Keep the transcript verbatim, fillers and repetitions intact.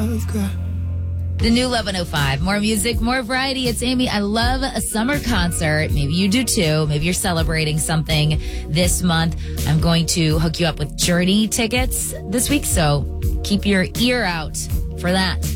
I've got. The new eleven oh five. More music, more variety. It's Amy. I love a summer concert. Maybe you do too. Maybe you're celebrating something this month. I'm going to hook you up with Journey tickets this week, so keep your ear out for that.